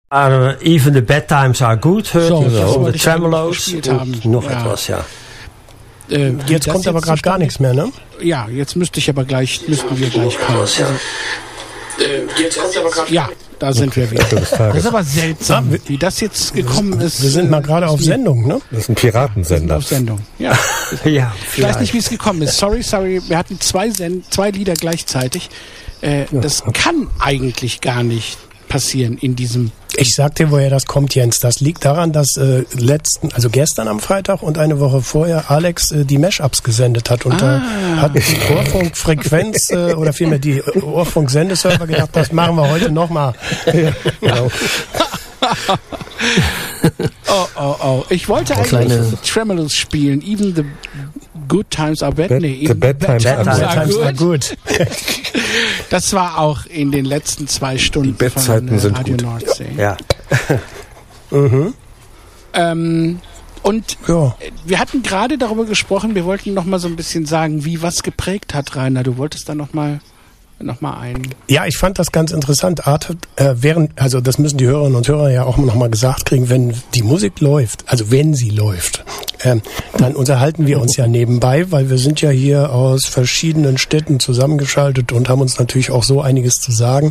Even the Bad Times Are Good hört so, the Tremolos und noch etwas, ja. Jetzt kommt aber gerade gar nichts mehr, ne? Ja, jetzt müssten wir gleich kommen. Jetzt kommt aber gerade. Ja, da sind wir wieder. Das ist aber seltsam, wie das jetzt gekommen ist. Wir sind mal gerade auf Sendung, ne? Das ist ein Piratensender. Auf Sendung, ja. Ja, ich weiß nicht, wie es gekommen ist. Sorry. Wir hatten zwei Lieder gleichzeitig. Das kann eigentlich gar nicht passieren in diesem. Ich sag dir, woher das kommt, Jens. Das liegt daran, dass gestern am Freitag und eine Woche vorher Alex die Mashups gesendet hat. Und da hat die Ohrfunkfrequenz oder vielmehr die Ohrfunk-Sendeserver gedacht, das machen wir heute nochmal. Ja, genau. Oh. Ich wollte eigentlich Tremolos spielen. Even the good times are bad. The bad times are good. Das war auch in den letzten 2 Stunden die Bettzeiten sind Radio gut. Nordsee. Ja. Und wir hatten gerade darüber gesprochen, wir wollten noch mal so ein bisschen sagen, wie was geprägt hat, Rainer. Du wolltest da noch mal ein... Ja, ich fand das ganz interessant. Das müssen die Hörerinnen und Hörer ja auch noch mal gesagt kriegen, wenn die Musik läuft, also wenn sie läuft, dann unterhalten wir uns ja nebenbei, weil wir sind ja hier aus verschiedenen Städten zusammengeschaltet und haben uns natürlich auch so einiges zu sagen.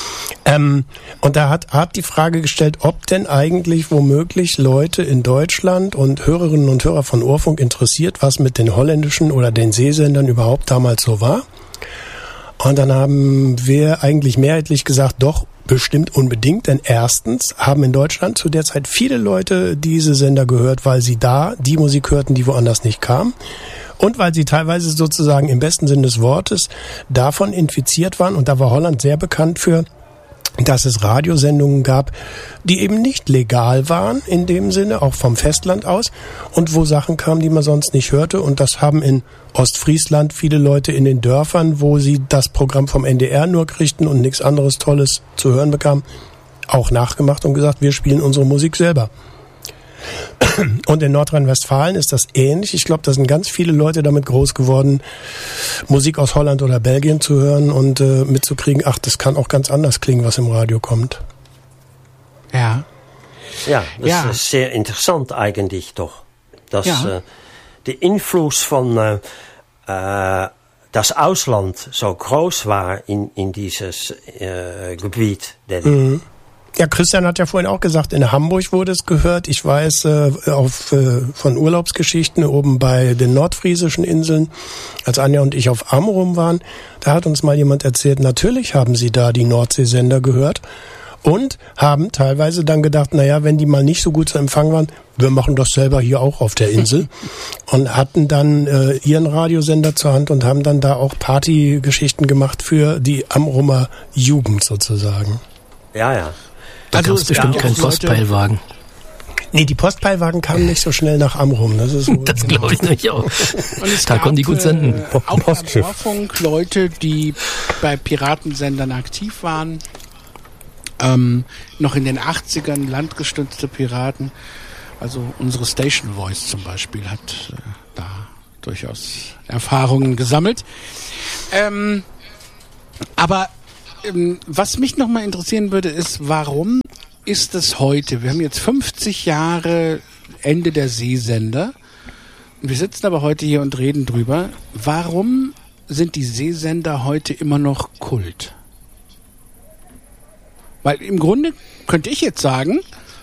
Und da hat die Frage gestellt, ob denn eigentlich womöglich Leute in Deutschland und Hörerinnen und Hörer von Ohrfunk interessiert, was mit den holländischen oder den Seesendern überhaupt damals so war. Und dann haben wir eigentlich mehrheitlich gesagt, doch, bestimmt unbedingt, denn erstens haben in Deutschland zu der Zeit viele Leute diese Sender gehört, weil sie da die Musik hörten, die woanders nicht kam. Und weil sie teilweise sozusagen im besten Sinn des Wortes davon infiziert waren. Und da war Holland sehr bekannt für, dass es Radiosendungen gab, die eben nicht legal waren in dem Sinne, auch vom Festland aus, und wo Sachen kamen, die man sonst nicht hörte. Und das haben in Ostfriesland viele Leute in den Dörfern, wo sie das Programm vom NDR nur kriegten und nichts anderes Tolles zu hören bekamen, auch nachgemacht und gesagt, wir spielen unsere Musik selber. Und in Nordrhein-Westfalen ist das ähnlich. Ich glaube, da sind ganz viele Leute damit groß geworden, Musik aus Holland oder Belgien zu hören und mitzukriegen, ach, das kann auch ganz anders klingen, was im Radio kommt. Ja. Ja, das ist sehr interessant eigentlich doch. Dass der Einfluss von das Ausland so groß war in dieses Gebiet. Ja, Christian hat ja vorhin auch gesagt, in Hamburg wurde es gehört. Ich weiß von Urlaubsgeschichten oben bei den nordfriesischen Inseln, als Anja und ich auf Amrum waren, da hat uns mal jemand erzählt, natürlich haben sie da die Nordseesender gehört und haben teilweise dann gedacht, naja, wenn die mal nicht so gut zu Empfang waren, wir machen das selber hier auch auf der Insel und hatten dann ihren Radiosender zur Hand und haben dann da auch Partygeschichten gemacht für die Amrumer Jugend sozusagen. Ja. Da gab es bestimmt keinen Postpeilwagen. Nee, die Postpeilwagen kamen nicht so schnell nach Amrum. Das glaube ich nicht auch. Und es da konnten die gut senden. Auch am Ohrfunk Leute, die bei Piratensendern aktiv waren. Noch in den 80ern landgestützte Piraten. Also unsere Station Voice zum Beispiel hat da durchaus Erfahrungen gesammelt. Aber was mich nochmal interessieren würde, ist, warum ist es heute? Wir haben jetzt 50 Jahre Ende der Seesender. Wir sitzen aber heute hier und reden drüber. Warum sind die Seesender heute immer noch Kult? Weil im Grunde könnte ich jetzt sagen,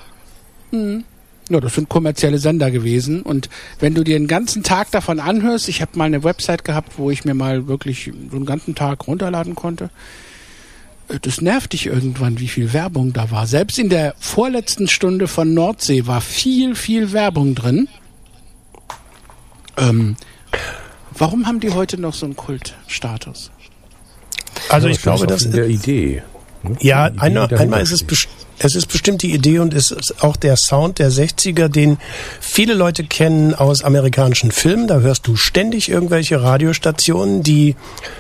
das sind kommerzielle Sender gewesen. Und wenn du dir den ganzen Tag davon anhörst, ich habe mal eine Website gehabt, wo ich mir mal wirklich so einen ganzen Tag runterladen konnte. Das nervt dich irgendwann, wie viel Werbung da war. Selbst in der vorletzten Stunde von Nordsee war viel, viel Werbung drin. Warum haben die heute noch so einen Kultstatus? Also ich glaube, das ist der Idee. Ja, einmal ist es ist bestimmt die Idee und es ist auch der Sound der 60er, den viele Leute kennen aus amerikanischen Filmen. Da hörst du ständig irgendwelche Radiostationen, die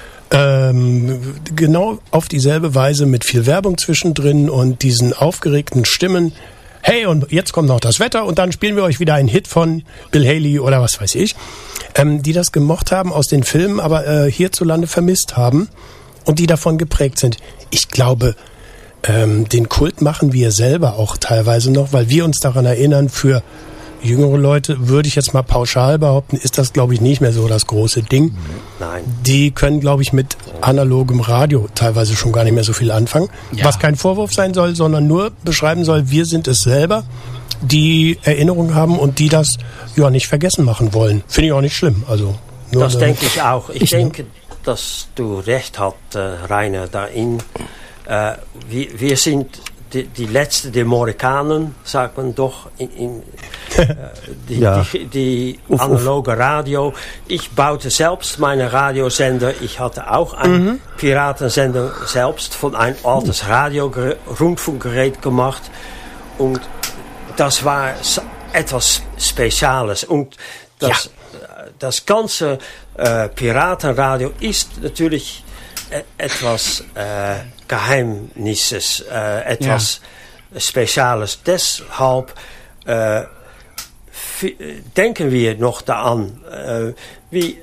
genau auf dieselbe Weise mit viel Werbung zwischendrin und diesen aufgeregten Stimmen. Hey, und jetzt kommt noch das Wetter und dann spielen wir euch wieder einen Hit von Bill Haley oder was weiß ich, die das gemocht haben aus den Filmen, aber hierzulande vermisst haben und die davon geprägt sind. Ich glaube, Den Kult machen wir selber auch teilweise noch, weil wir uns daran erinnern, für jüngere Leute, würde ich jetzt mal pauschal behaupten, ist das, glaube ich, nicht mehr so das große Ding. Nein. Die können, glaube ich, mit analogem Radio teilweise schon gar nicht mehr so viel anfangen. Ja. Was kein Vorwurf sein soll, sondern nur beschreiben soll, wir sind es selber, die Erinnerung haben und die das ja nicht vergessen machen wollen. Finde ich auch nicht schlimm. Also nur das denke ich auch. Ich denke, dass du recht hast, Rainer, darin. Wir sind die letzten Demokranen, sagt man doch, die analoge Radio. Ich baute selbst meine Radiosender. Ich hatte auch einen Piratensender selbst von ein altes Rundfunkgerät gemacht. Und das war etwas Spezielles. Und das ganze Piratenradio ist natürlich etwas Geheimnisses, etwas Spezielles. Deshalb denken wir noch daran, wie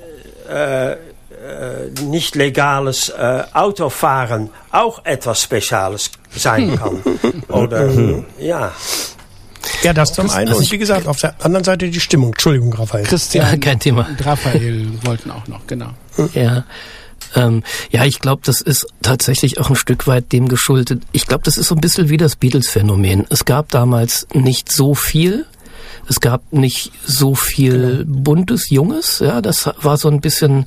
nicht legales Autofahren auch etwas Spezielles sein kann. Oder Ja, das zum einen. Und wie gesagt, auf der anderen Seite die Stimmung. Entschuldigung, Raphael. Christian kein Thema. Und Raphael wollten auch noch, genau. Ja. Ich glaube, das ist tatsächlich auch ein Stück weit dem geschuldet. Ich glaube, das ist so ein bisschen wie das Beatles-Phänomen. Es gab damals nicht so viel. Es gab nicht so viel Buntes, Junges. Ja, das war so ein bisschen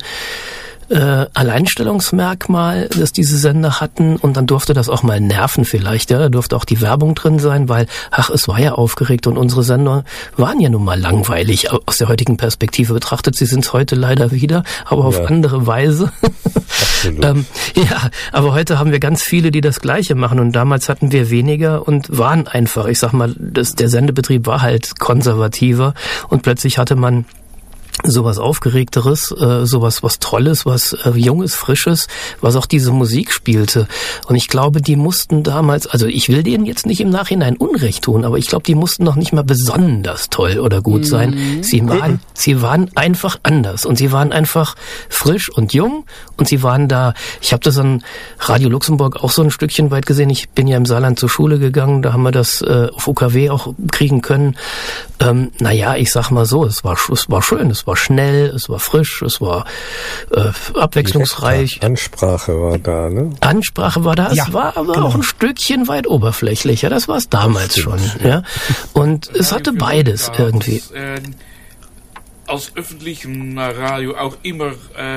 Alleinstellungsmerkmal, das diese Sender hatten, und dann durfte das auch mal nerven vielleicht, ja, da durfte auch die Werbung drin sein, weil, es war ja aufgeregt und unsere Sender waren ja nun mal langweilig aus der heutigen Perspektive betrachtet. Sie sind es heute leider wieder, aber auf andere Weise. Absolut. Aber heute haben wir ganz viele, die das Gleiche machen, und damals hatten wir weniger und waren einfach, ich sag mal, der Sendebetrieb war halt konservativer, und plötzlich hatte man sowas Aufgeregteres, sowas was Tolles, was Junges, Frisches, was auch diese Musik spielte. Und ich glaube, die mussten damals, also ich will denen jetzt nicht im Nachhinein Unrecht tun, aber ich glaube, die mussten noch nicht mal besonders toll oder gut sein. Sie waren einfach anders, und sie waren einfach frisch und jung, und sie waren da, ich habe das an Radio Luxemburg auch so ein Stückchen weit gesehen. Ich bin ja im Saarland zur Schule gegangen, da haben wir das auf UKW auch kriegen können. Ich sag mal so, es war schön, es war schnell, es war frisch, es war abwechslungsreich. Ansprache war da, ne? Ansprache war da, es war aber auch ein Stückchen weit oberflächlicher, das war es damals schon. Ja? Und es hatte beides irgendwie. Als öffentlichen Radio auch immer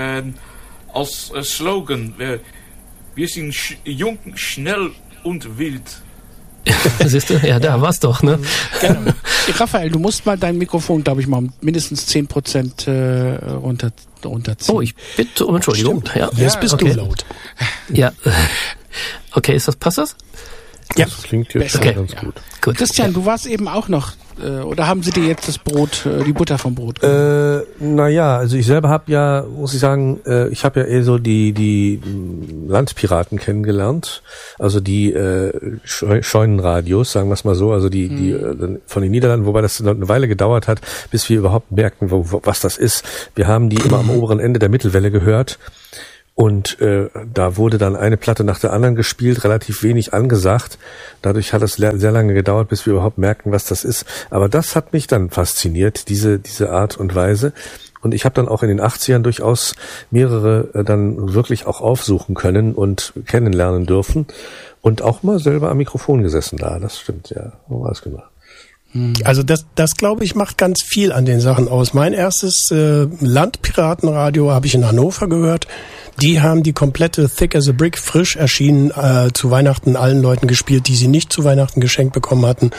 als Slogan, wir sind jung, schnell und wild. Siehst du? Ja, da war's doch, ne? Genau. Raphael, du musst mal dein Mikrofon, glaube ich, mal mindestens 10% runterziehen. Oh, ich bitte um Entschuldigung. Ja. Jetzt bist du laut. Ja. Okay, passt das? Ja. Das klingt jetzt ganz gut. Christian, du warst eben auch noch, oder haben sie dir jetzt das Brot, die Butter vom Brot gegeben? Also ich selber habe ja, muss ich sagen, ich habe ja eher so die Landpiraten kennengelernt, also die Scheunenradios, sagen wir es mal so, also die von den Niederlanden, wobei das eine Weile gedauert hat, bis wir überhaupt merkten, was das ist. Wir haben die immer am oberen Ende der Mittelwelle gehört. Und da wurde dann eine Platte nach der anderen gespielt, relativ wenig angesagt. Dadurch hat es sehr lange gedauert, bis wir überhaupt merkten, was das ist. Aber das hat mich dann fasziniert, diese Art und Weise. Und ich habe dann auch in den 80ern durchaus mehrere dann wirklich auch aufsuchen können und kennenlernen dürfen. Und auch mal selber am Mikrofon gesessen da. Das stimmt, ja. Was gemacht. Also das glaube ich macht ganz viel an den Sachen aus. Mein erstes Landpiratenradio habe ich in Hannover gehört. Die haben die komplette Thick as a Brick frisch erschienen zu Weihnachten allen Leuten gespielt, die sie nicht zu Weihnachten geschenkt bekommen hatten.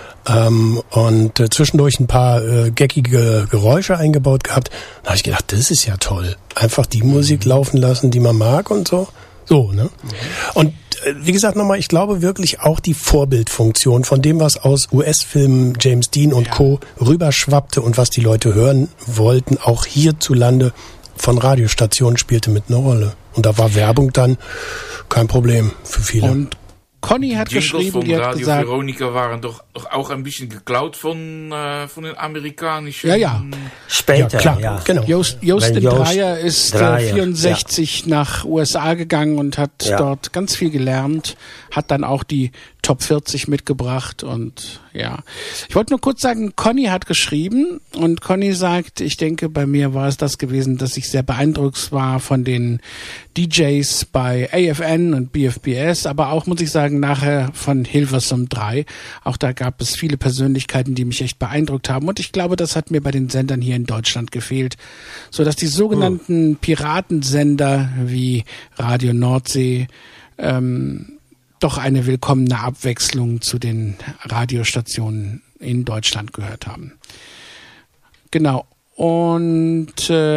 Und zwischendurch ein paar geckige Geräusche eingebaut gehabt. Da habe ich gedacht, das ist ja toll. Einfach die Musik laufen lassen, die man mag und so. So, ne? Und wie gesagt nochmal, ich glaube wirklich auch die Vorbildfunktion von dem, was aus US-Filmen, James Dean und Co. rüberschwappte und was die Leute hören wollten, auch hierzulande von Radiostationen spielte mit einer Rolle. Und da war Werbung dann kein Problem für viele. Und Conny hat geschrieben, die hat Radio gesagt... Veronica waren doch auch ein bisschen geklaut von den amerikanischen... Ja. Später, klar. ja. Genau. Joost Dreier ist 64 nach USA gegangen und hat dort ganz viel gelernt, hat dann auch die Top 40 mitgebracht und ja. Ich wollte nur kurz sagen, Conny hat geschrieben und Conny sagt, ich denke, bei mir war es das gewesen, dass ich sehr beeindruckt war von den DJs bei AFN und BFBS, aber auch, muss ich sagen, nachher von Hilversum 3. Auch da gab es viele Persönlichkeiten, die mich echt beeindruckt haben und ich glaube, das hat mir bei den Sendern hier in Deutschland gefehlt, sodass die sogenannten Piratensender wie Radio Nordsee doch eine willkommene Abwechslung zu den Radiostationen in Deutschland gehört haben. Genau. Und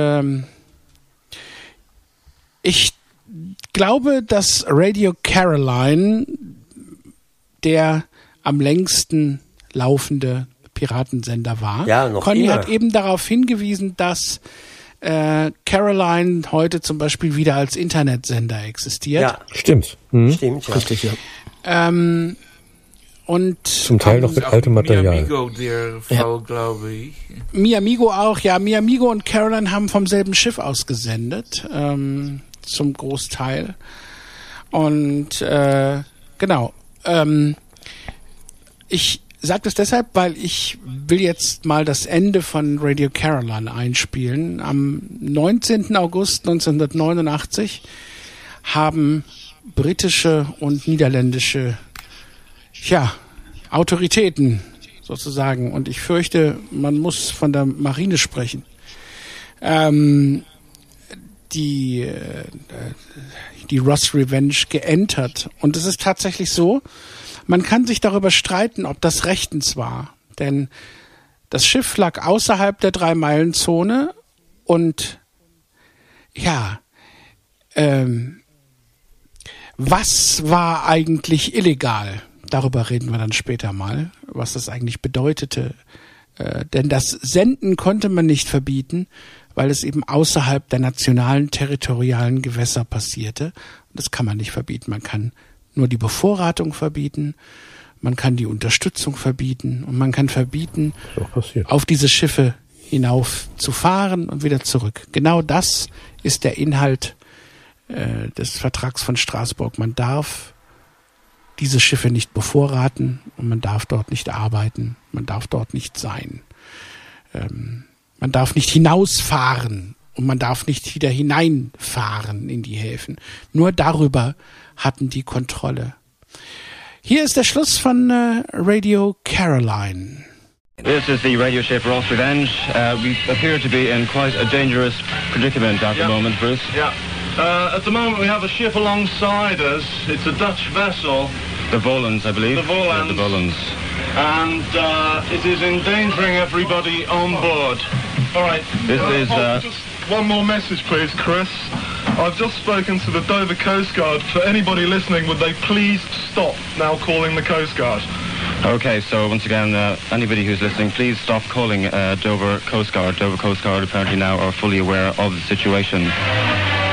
ich glaube, dass Radio Caroline der am längsten laufende Piratensender war. Ja, noch Conny immer. hat eben darauf hingewiesen, dass Caroline heute zum Beispiel wieder als Internetsender existiert. Ja, Stimmt. stimmt, ja. Richtig, ja. Und Zum Teil noch mit altem Material. Miamigo, der Fall, glaube ich. Miamigo auch, ja. Miamigo und Caroline haben vom selben Schiff aus gesendet, zum Großteil. Und genau. Ich sage das deshalb, weil ich will jetzt mal das Ende von Radio Caroline einspielen. Am 19. August 1989 haben britische und niederländische Autoritäten sozusagen, und ich fürchte, man muss von der Marine sprechen, die Ross Revenge geentert. Und es ist tatsächlich so, man kann sich darüber streiten, ob das rechtens war. Denn das Schiff lag außerhalb der 3-Meilen-Zone und was war eigentlich illegal? Darüber reden wir dann später mal, was das eigentlich bedeutete. Denn das Senden konnte man nicht verbieten, weil es eben außerhalb der nationalen territorialen Gewässer passierte. Und das kann man nicht verbieten. Man kann nur die Bevorratung verbieten, man kann die Unterstützung verbieten und man kann verbieten, auf diese Schiffe hinauf zu fahren und wieder zurück. Genau das ist der Inhalt des Vertrags von Straßburg. Man darf diese Schiffe nicht bevorraten und man darf dort nicht arbeiten, man darf dort nicht sein. Man darf nicht hinausfahren und man darf nicht wieder hineinfahren in die Häfen. Nur darüber hatten die Kontrolle. Hier ist der Schluss von Radio Caroline. This is the radio ship Ross Revenge. We appear to be in quite a dangerous predicament at the moment, Bruce. Yeah. At the moment we have a ship alongside us. It's a Dutch vessel. The Volans, I believe. The Volans. Yeah, the Volans. And it is endangering everybody on board. All right. This is... Just one more message, please, Chris. I've just spoken to the Dover Coast Guard. For anybody listening, would they please stop now calling the Coast Guard? Okay, so once again, anybody who's listening, please stop calling Dover Coast Guard. Dover Coast Guard apparently now are fully aware of the situation.